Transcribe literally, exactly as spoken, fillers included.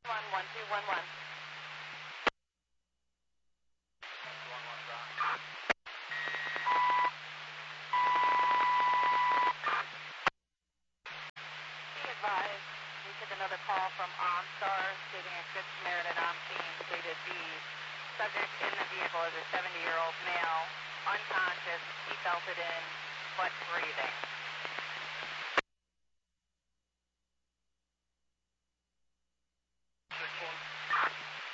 One one two one one. Be advised, we took another call from OnStar stating a good Samaritan on scene stated the subject in the vehicle is a seventy-year-old male, unconscious, seat belted in, but breathing.